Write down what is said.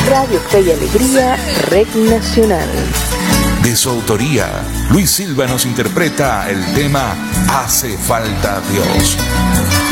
Radio Fe y Alegría, Red Nacional. De su autoría, Luis Silva nos interpreta el tema Hace falta Dios.